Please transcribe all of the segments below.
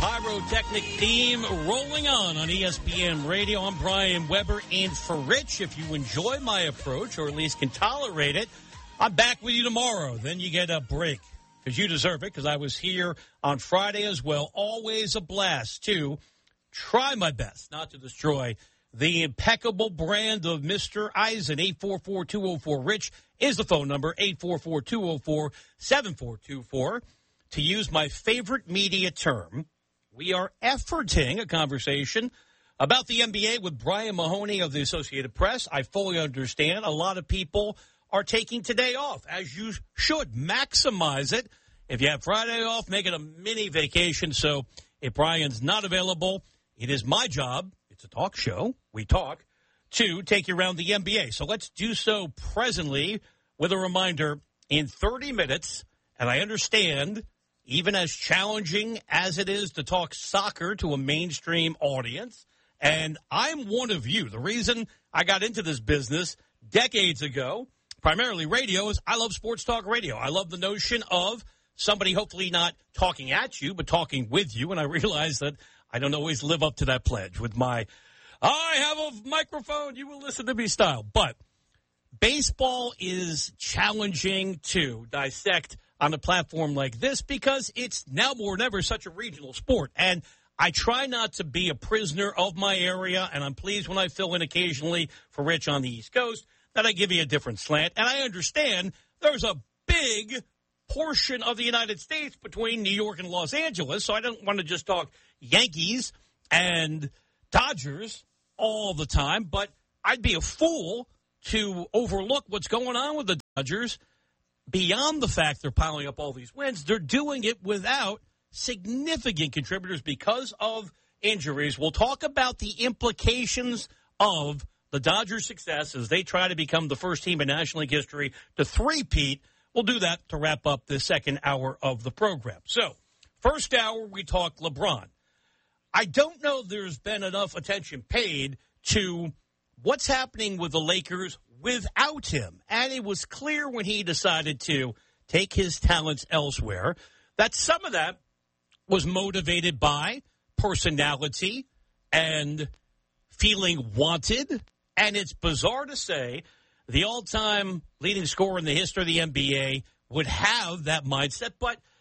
Pyrotechnic theme rolling on ESPN Radio. I'm Brian Weber in for Rich. If you enjoy my approach, or at least can tolerate it, I'm back with you tomorrow. Then you get a break because you deserve it, because I was here on Friday as well. Always a blast to try my best not to destroy the impeccable brand of Mr. Eisen. 844-204-RICH is the phone number, 844-204-7424. To use my favorite media term, we are efforting a conversation about the NBA with Brian Mahoney of the Associated Press. I fully understand a lot of people are taking today off, as you should. Maximize it. If you have Friday off, make it a mini vacation. So if Brian's not available, it is my job. It's a talk show. We talk to take you around the NBA. So let's do so presently with a reminder in 30 minutes. And I understand, even as challenging as it is to talk soccer to a mainstream audience, and I'm one of you. The reason I got into this business decades ago, primarily radio, is I love sports talk radio. I love the notion of somebody hopefully not talking at you, but talking with you. And I realize that I don't always live up to that pledge with my, I have a microphone, you will listen to me style. But baseball is challenging to dissect on a platform like this because it's now more than ever such a regional sport. And I try not to be a prisoner of my area, and I'm pleased when I fill in occasionally for Rich on the East Coast that I give you a different slant. And I understand there's a big portion of the United States between New York and Los Angeles, so I don't want to just talk Yankees and Dodgers all the time, but I'd be a fool to overlook what's going on with the Dodgers. Beyond the fact they're piling up all these wins, they're doing it without significant contributors because of injuries. We'll talk about the implications of the Dodgers' success as they try to become the first team in National League history to three-peat. We'll do that to wrap up the second hour of the program. So, first hour, we talk LeBron. I don't know there's been enough attention paid to what's happening with the Lakers without him. And it was clear when he decided to take his talents elsewhere that some of that was motivated by personality and feeling wanted. And it's bizarre to say the all-time leading scorer in the history of the NBA would have that mindset.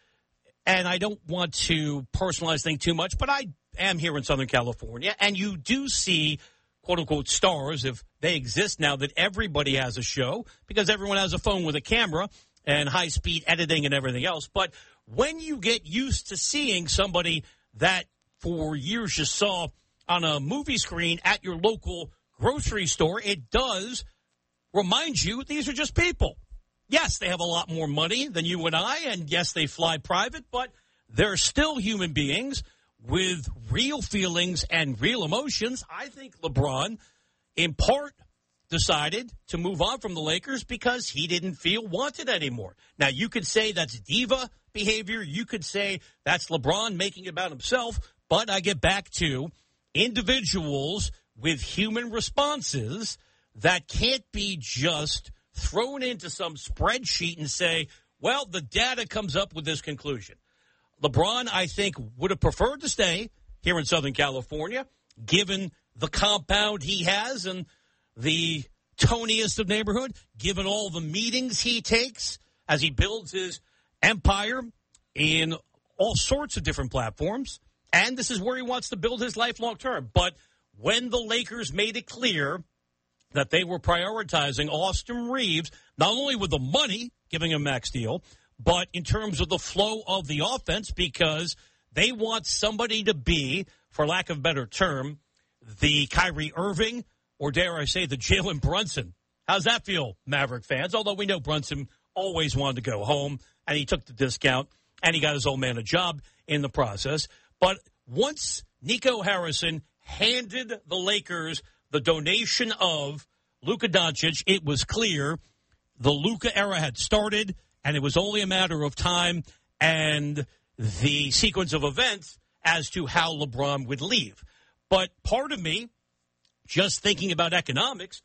And I don't want to personalize things too much, but I am here in Southern California, and you do see quote-unquote stars, if they exist now, that everybody has a show because everyone has a phone with a camera and high-speed editing and everything else. But when you get used to seeing somebody that for years you saw on a movie screen at your local grocery store, it does remind you these are just people. Yes, they have a lot more money than you and I, and yes, they fly private, but they're still human beings with real feelings and real emotions. I think LeBron, in part, decided to move on from the Lakers because he didn't feel wanted anymore. Now, you could say that's diva behavior. You could say that's LeBron making it about himself. But I get back to individuals with human responses that can't be just thrown into some spreadsheet and say, well, the data comes up with this conclusion. LeBron, I think, would have preferred to stay here in Southern California, given the compound he has and the toniest of neighborhood, given all the meetings he takes as he builds his empire in all sorts of different platforms. And this is where he wants to build his life long term. But when the Lakers made it clear that they were prioritizing Austin Reeves, not only with the money, giving him max deal, but in terms of the flow of the offense, because they want somebody to be, for lack of a better term, the Kyrie Irving, or dare I say, the Jalen Brunson. How's that feel, Maverick fans? Although we know Brunson always wanted to go home, and he took the discount, and he got his old man a job in the process. But once Nico Harrison handed the Lakers the donation of Luka Doncic, it was clear the Luka era had started, and it was only a matter of time and the sequence of events as to how LeBron would leave. But part of me, just thinking about economics,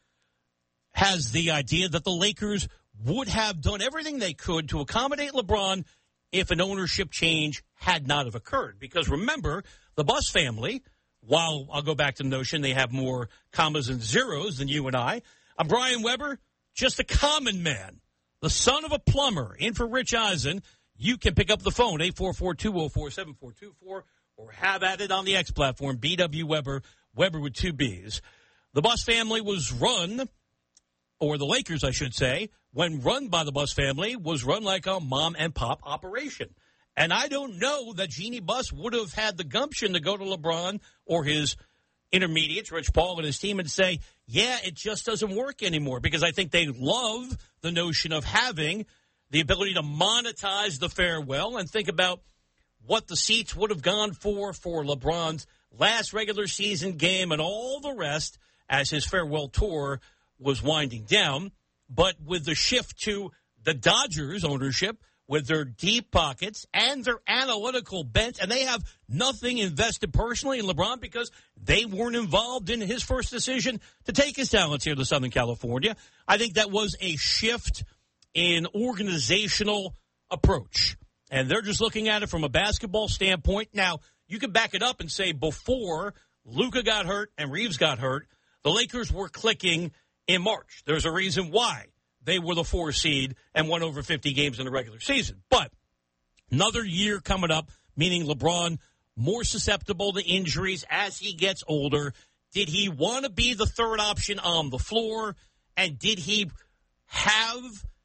has the idea that the Lakers would have done everything they could to accommodate LeBron if an ownership change had not have occurred. Because remember, the Buss family, while I'll go back to the notion they have more commas and zeros than you and I, Brian Weber, just a common man, the son of a plumber, in for Rich Eisen. You can pick up the phone, 844-204-7424, or have at it on the X platform, BW Weber, Weber with two Bs. The Buss family was run, or the Lakers, I should say, when run by the Buss family, was run like a mom and pop operation. And I don't know that Jeannie Buss would have had the gumption to go to LeBron or his intermediates, Rich Paul and his team, and say, yeah, it just doesn't work anymore, because I think they love the notion of having the ability to monetize the farewell and think about what the seats would have gone for LeBron's last regular season game and all the rest as his farewell tour was winding down. But with the shift to the Dodgers ownership, with their deep pockets and their analytical bent, and they have nothing invested personally in LeBron because they weren't involved in his first decision to take his talents here to Southern California. I think that was a shift in organizational approach. And they're just looking at it from a basketball standpoint. Now, you can back it up and say before Luka got hurt and Reeves got hurt, the Lakers were clicking in March. There's a reason why they were the 4 seed and won over 50 games in the regular season. But another year coming up, meaning LeBron more susceptible to injuries as he gets older. Did he want to be the third option on the floor? And did he have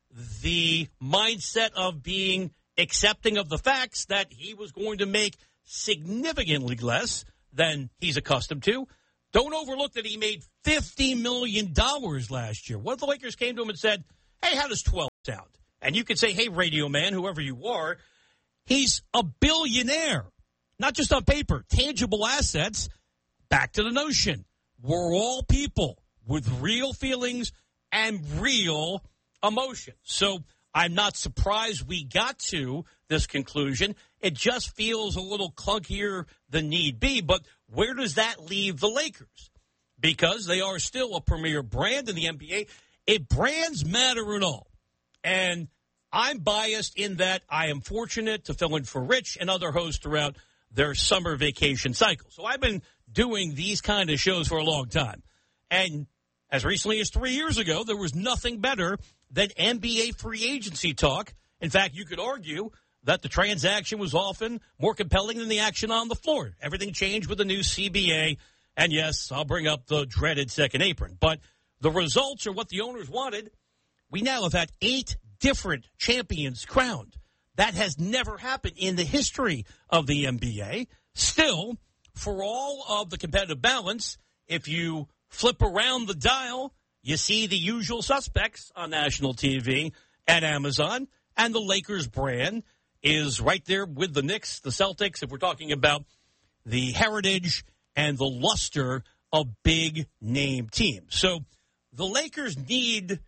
the mindset of being accepting of the facts that he was going to make significantly less than he's accustomed to? Don't overlook that he made $50 million last year. What if the Lakers came to him and said, hey, how does 12 sound? And you could say, hey, radio man, whoever you are, he's a billionaire. Not just on paper, tangible assets. Back to the notion. We're all people with real feelings and real emotion. So I'm not surprised we got to this conclusion. It just feels a little clunkier than need be. But where does that leave the Lakers? Because they are still a premier brand in the NBA. If brands matter at all, and I'm biased in that I am fortunate to fill in for Rich and other hosts throughout their summer vacation cycle. So I've been doing these kind of shows for a long time. And as recently as 3 years ago, there was nothing better than NBA free agency talk. In fact, you could argue that the transaction was often more compelling than the action on the floor. Everything changed with the new CBA. And yes, I'll bring up the dreaded second apron. But the results are what the owners wanted. We now have had 8 different champions crowned. That has never happened in the history of the NBA. Still, for all of the competitive balance, if you flip around the dial, you see the usual suspects on national TV and Amazon, and the Lakers brand is right there with the Knicks, the Celtics, if we're talking about the heritage and the luster of big-name teams. So the Lakers need,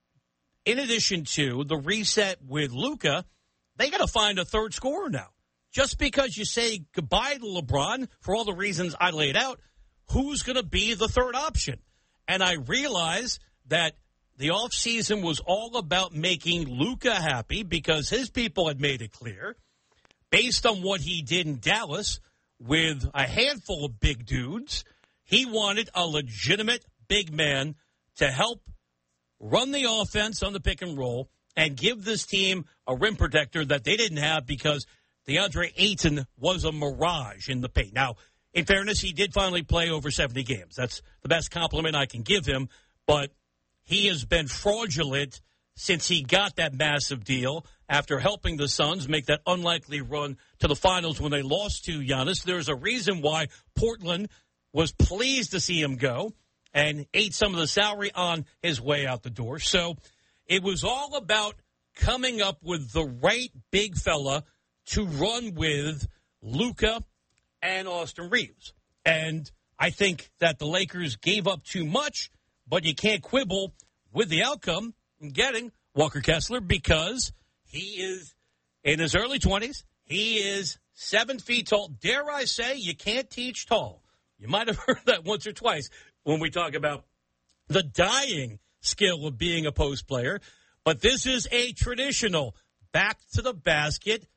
in addition to the reset with Luka, they got to find a third scorer now. Just because you say goodbye to LeBron, for all the reasons I laid out, who's going to be the third option? And I realize that the offseason was all about making Luka happy because his people had made it clear, based on what he did in Dallas with a handful of big dudes, he wanted a legitimate big man to help run the offense on the pick and roll and give this team a rim protector that they didn't have because DeAndre Ayton was a mirage in the paint. Now, in fairness, he did finally play over 70 games. That's the best compliment I can give him. But he has been fraudulent since he got that massive deal after helping the Suns make that unlikely run to the finals when they lost to Giannis. There's a reason why Portland was pleased to see him go and ate some of the salary on his way out the door. So it was all about coming up with the right big fella to run with Luka and Austin Reeves. And I think that the Lakers gave up too much, but you can't quibble with the outcome in getting Walker Kessler because he is in his early 20s. He is 7 feet tall. Dare I say, you can't teach tall. You might have heard that once or twice when we talk about the dying skill of being a post player. But this is a traditional back to the basket,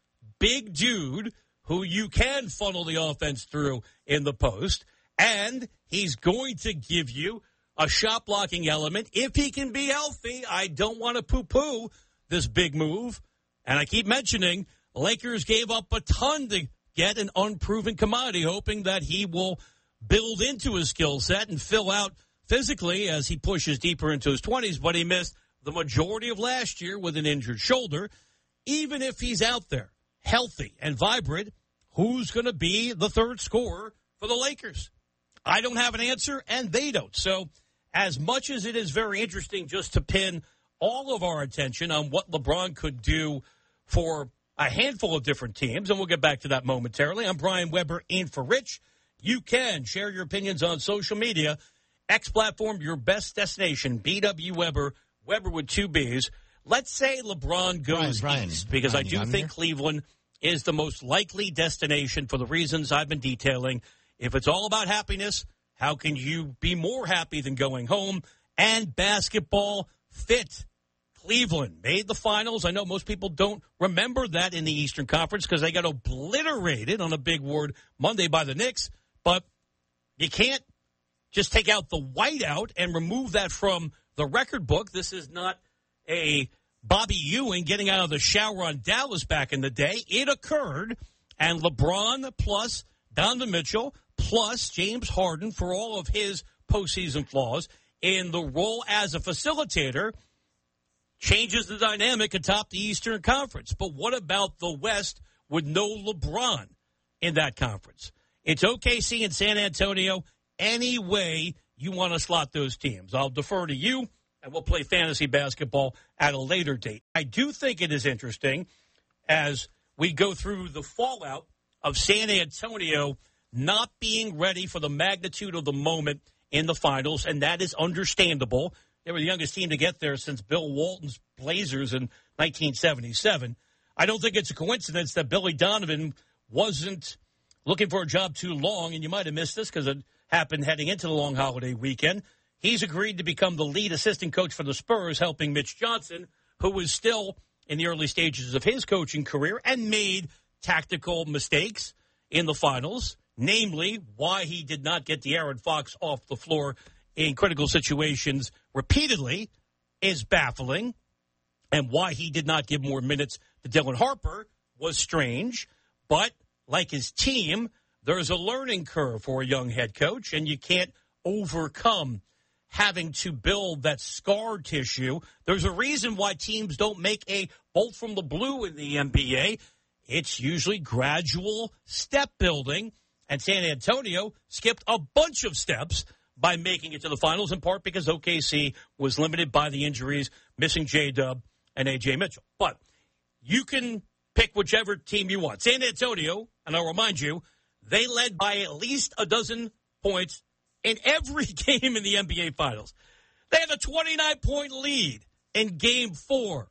big dude who you can funnel the offense through in the post, and he's going to give you a shot blocking element if he can be healthy. I don't want to poo-poo this big move, and I keep mentioning Lakers gave up a ton to get an unproven commodity, hoping that he will build into his skill set and fill out physically as he pushes deeper into his 20s, but he missed the majority of last year with an injured shoulder. Even if he's out there, healthy and vibrant, who's going to be the third scorer for the Lakers? I don't have an answer, and they don't. So as much as it is very interesting just to pin all of our attention on what LeBron could do for a handful of different teams, and we'll get back to that momentarily. I'm Brian Weber in for Rich. You can share your opinions on social media. X platform, your best destination, BW Weber, Weber with 2 B's. Let's say LeBron goes east, because I do think Cleveland is the most likely destination for the reasons I've been detailing. If it's all about happiness, how can you be more happy than going home? And basketball fit. Cleveland made the finals. I know most people don't remember that in the Eastern Conference because they got obliterated on a big word Monday by the Knicks. But you can't just take out the whiteout and remove that from the record book. This is not a Bobby Ewing getting out of the shower on Dallas back in the day. It occurred, and LeBron plus Donovan Mitchell plus James Harden, for all of his postseason flaws, in the role as a facilitator, changes the dynamic atop the Eastern Conference. But what about the West with no LeBron in that conference? It's OKC and San Antonio any way you want to slot those teams. I'll defer to you, and we'll play fantasy basketball at a later date. I do think it is interesting as we go through the fallout of San Antonio not being ready for the magnitude of the moment in the finals, and that is understandable. They were the youngest team to get there since Bill Walton's Blazers in 1977. I don't think it's a coincidence that Billy Donovan wasn't looking for a job too long, and you might have missed this because it happened heading into the long holiday weekend. He's agreed to become the lead assistant coach for the Spurs, helping Mitch Johnson, who was still in the early stages of his coaching career and made tactical mistakes in the finals, namely why he did not get De'Aaron Fox off the floor in critical situations repeatedly is baffling, and why he did not give more minutes to Dylan Harper was strange. But like his team, there's a learning curve for a young head coach, and you can't overcome having to build that scar tissue. There's a reason why teams don't make a bolt from the blue in the NBA. It's usually gradual step building, and San Antonio skipped a bunch of steps by making it to the finals, in part because OKC was limited by the injuries, missing J-Dub and A.J. Mitchell. But you can pick whichever team you want. San Antonio, and I'll remind you, they led by at least a dozen points in every game in the NBA Finals. They had a 29-point lead in Game 4,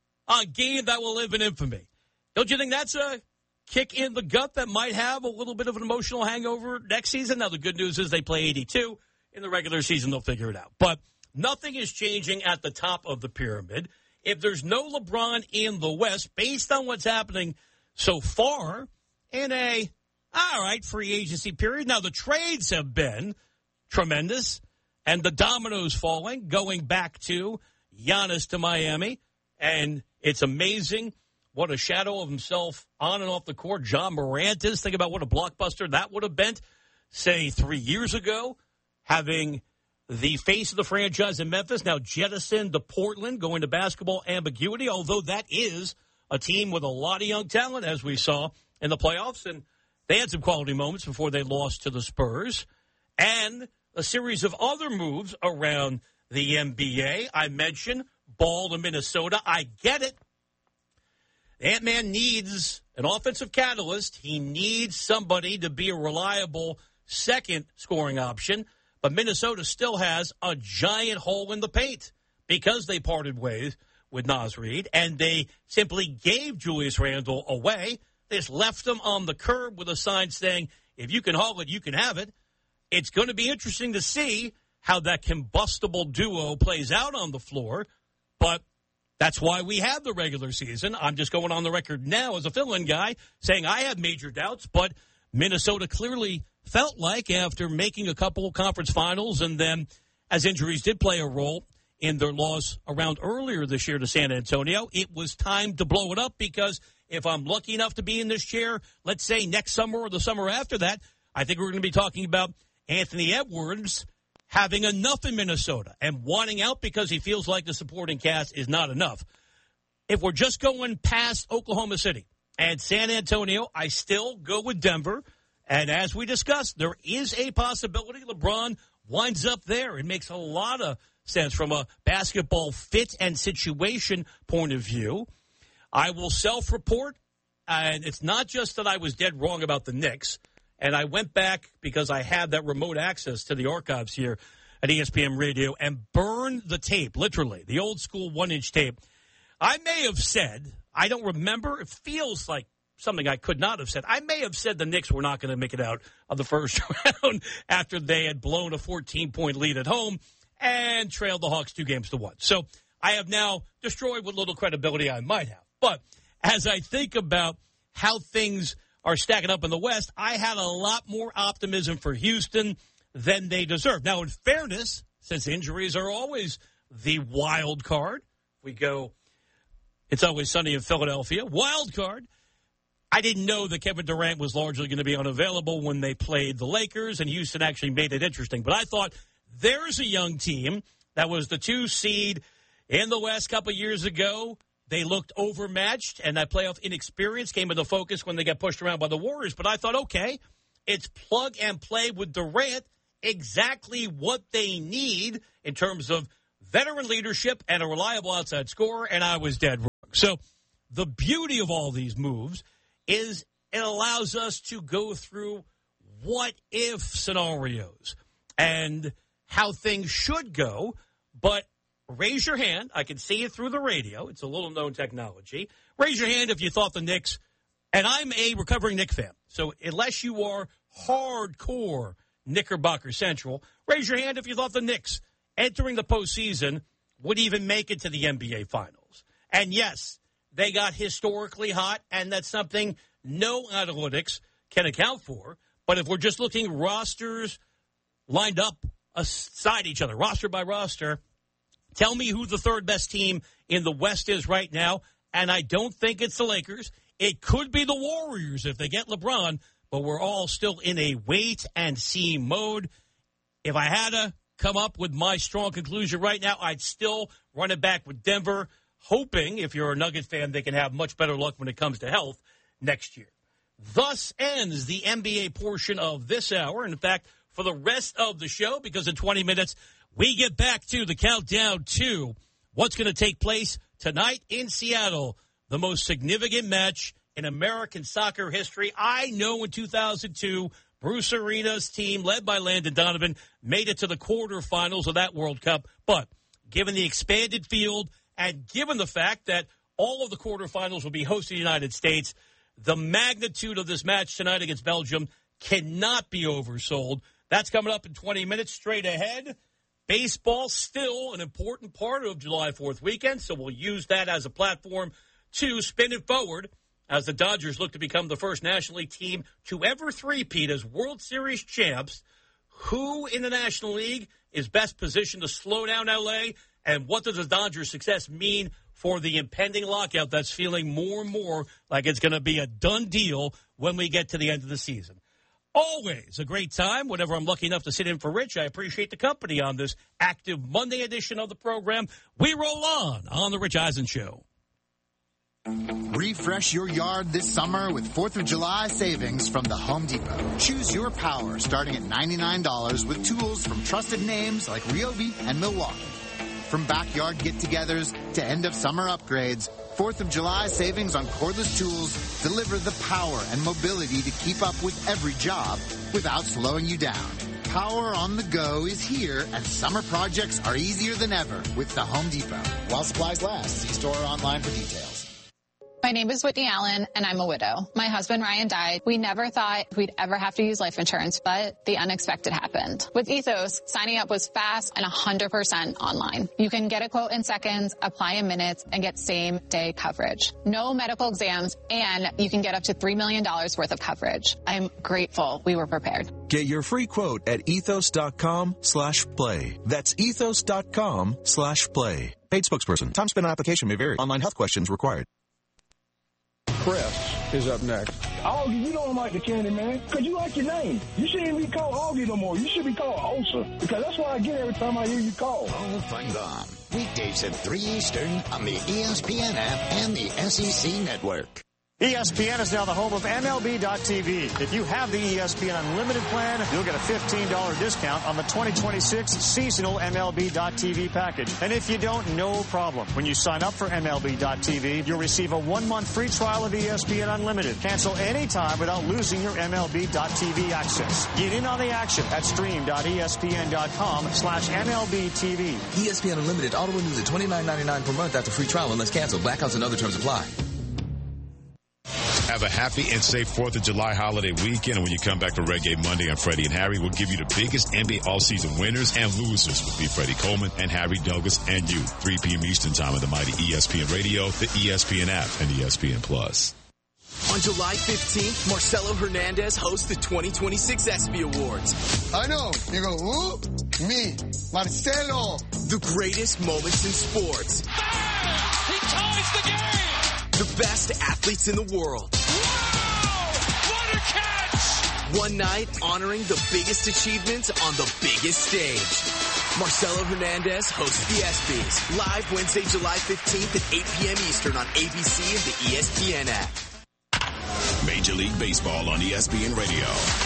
a game that will live in infamy. Don't you think that's a kick in the gut that might have a little bit of an emotional hangover next season? Now, the good news is they play 82. In the regular season, they'll figure it out. But nothing is changing at the top of the pyramid. If there's no LeBron in the West, based on what's happening so far in a, free agency period. Now, the trades have been tremendous, and the dominoes falling, going back to Giannis to Miami. And it's amazing what a shadow of himself on and off the court John Morant is. Think about what a blockbuster that would have been, say, 3 years ago. Having the face of the franchise in Memphis now jettisoned to Portland, going to basketball ambiguity, although that is a team with a lot of young talent, as we saw in the playoffs. And they had some quality moments before they lost to the Spurs. And a series of other moves around the NBA. I mentioned Ball to Minnesota. I get it. Ant-Man needs an offensive catalyst. He needs somebody to be a reliable second scoring option. But Minnesota still has a giant hole in the paint because they parted ways with Naz Reid, and they simply gave Julius Randle away. They just left him on the curb with a sign saying, if you can haul it, you can have it. It's going to be interesting to see how that combustible duo plays out on the floor. But That's why we have the regular season. I'm just going on the record now as a fill-in guy saying I have major doubts, but Minnesota clearly felt like after making a couple conference finals and then as injuries did play a role in their loss around earlier this year to San Antonio, it was time to blow it up because if I'm lucky enough to be in this chair, let's say next summer or the summer after that, I think we're going to be talking about Anthony Edwards having enough in Minnesota and wanting out because he feels like the supporting cast is not enough. If we're just going past Oklahoma City and San Antonio, I still go with Denver. And as we discussed, there is a possibility LeBron winds up there. It makes a lot of sense from a basketball fit and situation point of view. I will self-report, and it's not just that I was dead wrong about the Knicks. And I went back because I had that remote access to the archives here at ESPN Radio and burned the tape, literally, the old school 1-inch tape. I may have said, I don't remember, it feels like something I could not have said. I may have said the Knicks were not going to make it out of the first round after they had blown a 14-point lead at home and trailed the Hawks 2-1. So I have now destroyed what little credibility I might have. But as I think about how things are stacking up in the West, I had a lot more optimism for Houston than they deserve. Now, in fairness, since injuries are always the wild card, we go, it's always sunny in Philadelphia, wild card. I didn't know that Kevin Durant was largely going to be unavailable when they played the Lakers, and Houston actually made it interesting. But I thought there's a young team that was the 2 seed in the West a couple years ago. They looked overmatched, and that playoff inexperience came into focus when they got pushed around by the Warriors. But I thought, okay, it's plug and play with Durant, exactly what they need in terms of veteran leadership and a reliable outside scorer, and I was dead wrong. So the beauty of all these moves is it allows us to go through what-if scenarios and how things should go, but raise your hand. I can see it through the radio. It's a little-known technology. Raise your hand if you thought the Knicks, and I'm a recovering Knicks fan, so unless you are hardcore Knickerbocker Central, raise your hand if you thought the Knicks entering the postseason would even make it to the NBA Finals. And yes, they got historically hot, and that's something no analytics can account for. But if we're just looking rosters lined up aside each other, roster by roster, tell me who the third best team in the West is right now, and I don't think it's the Lakers. It could be the Warriors if they get LeBron, but we're all still in a wait-and-see mode. If I had to come up with my strong conclusion right now, I'd still run it back with Denver, hoping, if you're a Nugget fan, they can have much better luck when it comes to health next year. Thus ends the NBA portion of this hour. In fact, for the rest of the show, because in 20 minutes, we get back to the countdown to what's going to take place tonight in Seattle, the most significant match in American soccer history. I know in 2002, Bruce Arena's team, led by Landon Donovan, made it to the quarterfinals of that World Cup. But given the expanded field and given the fact that all of the quarterfinals will be hosted in the United States, the magnitude of this match tonight against Belgium cannot be oversold. That's coming up in 20 minutes. Straight ahead, baseball still an important part of July 4th weekend, so we'll use that as a platform to spin it forward as the Dodgers look to become the first National League team to ever three-peat as World Series champs. Who in the National League is best positioned to slow down L.A., and what does the Dodgers' success mean for the impending lockout that's feeling more and more like it's going to be a done deal when we get to the end of the season? Always a great time whenever I'm lucky enough to sit in for Rich. I appreciate the company on this active Monday edition of the program. We roll on The Rich Eisen Show. Refresh your yard this summer with 4th of July savings from the Home Depot. Choose your power starting at $99 with tools from trusted names like Ryobi and Milwaukee. From backyard get-togethers to end-of-summer upgrades, 4th of July savings on cordless tools deliver the power and mobility to keep up with every job without slowing you down. Power on the go is here, and summer projects are easier than ever with the Home Depot. While supplies last, see store or online for details. My name is Whitney Allen, and I'm a widow. My husband, Ryan, died. We never thought we'd ever have to use life insurance, but the unexpected happened. With Ethos, signing up was fast and 100% online. You can get a quote in seconds, apply in minutes, and get same-day coverage. No medical exams, and you can get up to $3 million worth of coverage. I'm grateful we were prepared. Get your free quote at ethos.com/play. That's ethos.com/play. Paid spokesperson. Time spent on application may vary. Online health questions required. Press is up next. Augie, you don't like the candy, man, because you like your name. You shouldn't be called Augie no more. You should be called Osa, because that's what I get every time I hear you call. All fun gone. Weekdays at 3 Eastern on the ESPN app and the SEC network. ESPN is now the home of MLB.TV. If you have the ESPN Unlimited plan, you'll get a $15 discount on the 2026 seasonal MLB.TV package. And if you don't, no problem. When you sign up for MLB.TV, you'll receive a 1-month free trial of ESPN Unlimited. Cancel anytime without losing your MLB.TV access. Get in on the action at stream.espn.com/MLBTV. ESPN Unlimited auto renews at $29.99 per month after free trial unless canceled. Blackouts and other terms apply. Have a happy and safe 4th of July holiday weekend. And when you come back to Reggae Monday on Freddie and Harry, we'll give you the biggest NBA all-season winners and losers with me, Freddie Coleman, and Harry Douglas, and you. 3 p.m. Eastern Time on the mighty ESPN Radio, the ESPN app, and ESPN Plus. On July 15th, Marcelo Hernandez hosts the 2026 ESPY Awards. I know. You go, who? Me, Marcelo. The greatest moments in sports. He ties the game! The best athletes in the world. Wow! What a catch! One night honoring the biggest achievements on the biggest stage. Marcelo Hernandez hosts the ESPYs. Live Wednesday, July 15th at 8 p.m. Eastern on ABC and the ESPN app. Major League Baseball on ESPN Radio.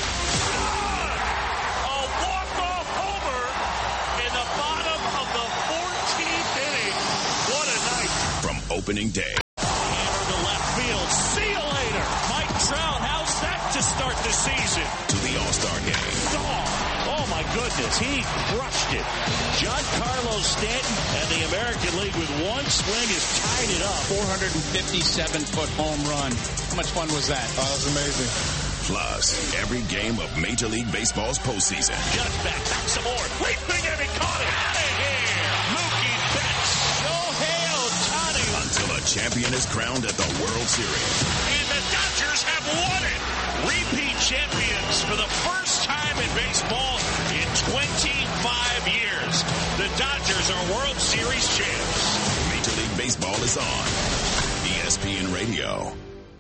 A walk-off homer in the bottom of the 14th inning. What a night. From opening day. See you later. Mike Trout, how's that to start the season? To the All-Star game. Oh my goodness, he crushed it. Giancarlo Stanton and the American League with one swing has tied it up. 457-foot home run. How much fun was that? Oh, that was amazing. Plus, every game of Major League Baseball's postseason. Just back some more. Leaping and he caught it. Out of here. Mookie Betts. Shohei Ohtani. Until a champion is crowned at the World Series. And the Dodgers have won it. Repeat champions for the first time in baseball in 25 years. The Dodgers are World Series champs. Major League Baseball is on ESPN Radio.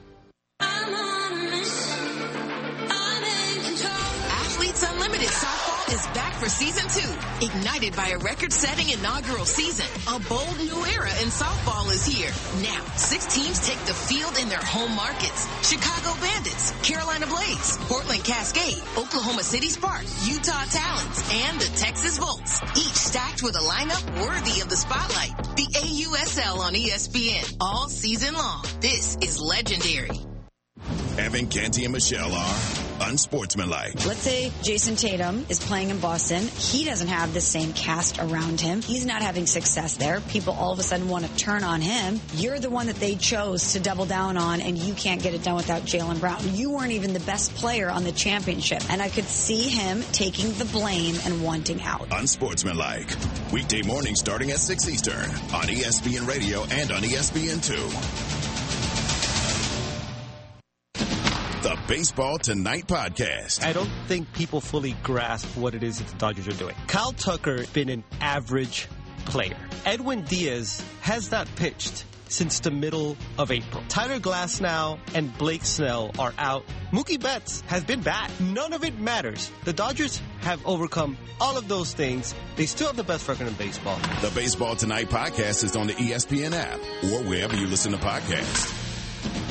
Athletes Unlimited Softball is back for Season 2. Ignited by a record-setting inaugural season, a bold new era in softball is here. Now, 6 teams take the field in their home markets. Chicago Bandits, Carolina Blaze, Portland Cascade, Oklahoma City Sparks, Utah Talons, and the Texas Volts. Each stacked with a lineup worthy of the spotlight. The AUSL on ESPN all season long. This is legendary. Evan, Canty, and Michelle are unsportsmanlike. Let's say Jason Tatum is playing in Boston. He doesn't have the same cast around him. He's not having success there. People all of a sudden want to turn on him. You're the one that they chose to double down on, and you can't get it done without Jaylen Brown. You weren't even the best player on the championship. And I could see him taking the blame and wanting out. Unsportsmanlike. Weekday mornings starting at 6 Eastern on ESPN Radio and on ESPN2. The Baseball Tonight podcast. I don't think people fully grasp what it is that the Dodgers are doing. Kyle Tucker has been an average player. Edwin Diaz has not pitched since the middle of April. Tyler Glasnow and Blake Snell are out. Mookie Betts has been bad. None of it matters. The Dodgers have overcome all of those things. They still have the best record in baseball. The Baseball Tonight podcast is on the ESPN app or wherever you listen to podcasts.